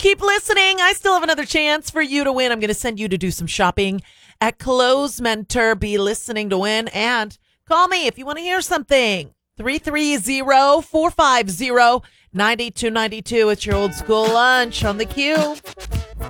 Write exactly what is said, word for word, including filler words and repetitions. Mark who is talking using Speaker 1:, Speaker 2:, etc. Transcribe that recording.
Speaker 1: Keep listening. I still have another chance for you to win. I'm going to send you to do some shopping at Clothes Mentor. Be listening to win. And call me if you want to hear something. three three zero, four five zero, nine two nine two. It's your old school lunch on the Q.